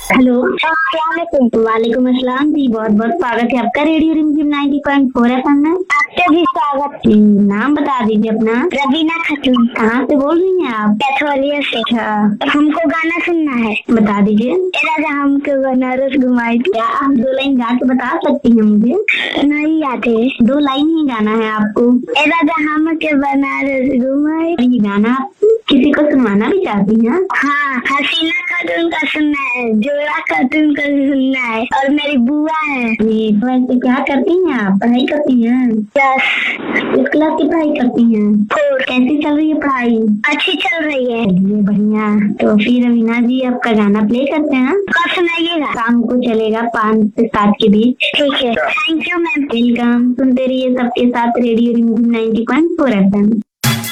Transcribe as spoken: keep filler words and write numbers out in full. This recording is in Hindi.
हेलो, वालेकुम अस्सलाम जी। बहुत बहुत स्वागत है आपका रेडियो रिमझिम ninety point four F M में। आपका भी स्वागत। नाम बता दीजिए अपना। रवीना खातून। कहाँ से बोल रही हैं आप? कैथोलिया से। अच्छा, हमको गाना सुनना है। बता दीजिए। ए राजा हमको बनारस घुमाई। क्या आप दो लाइन गा के बता सकती हैं मुझे? नहीं आते। दो लाइन ही गाना है आपको। ए राजा हमके बनारस घुमाई। ये गाना आप किसी को सुनवाना भी चाहती हैं? हाँ, हसीना खातून का सुनना है, जोड़ा खातून का सुनना है, और मेरी बुआ है। ये तो ऐसे क्या करती हैं आप? पढ़ाई करती हैं? यस। किस क्लास की पढ़ाई करती हैं? फोर। कैसी चल रही है पढ़ाई? अच्छी चल रही है। चलिए बढ़िया। तो फिर रवीना जी आपका गाना प्ले करते हैं। कब सुनाइएगा? शाम को चलेगा पाँच से सात के बीच। ठीक है, थैंक यू मैम। वेलकम। सुनते रहिए सबके साथ रेडियो रिमझिम ninety point four F M.